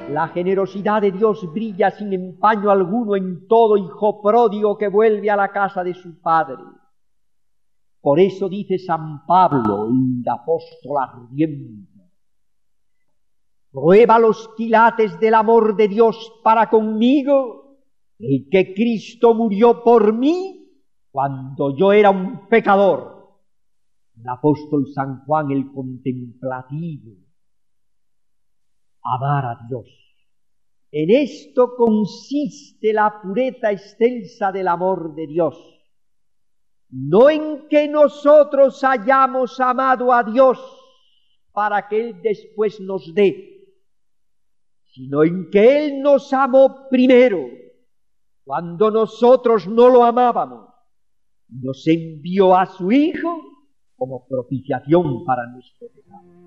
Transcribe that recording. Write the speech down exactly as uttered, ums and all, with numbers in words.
La generosidad de Dios brilla sin empaño alguno en todo hijo pródigo que vuelve a la casa de su padre. Por eso dice San Pablo, el apóstol ardiente: prueba los quilates del amor de Dios para conmigo, el que Cristo murió por mí cuando yo era un pecador. El apóstol San Juan el contemplativo. Amar a Dios. En esto consiste la pureza excelsa del amor de Dios. No en que nosotros hayamos amado a Dios para que Él después nos dé, sino en que Él nos amó primero, cuando nosotros no lo amábamos. Nos envió a su Hijo como propiciación para nuestro pecado.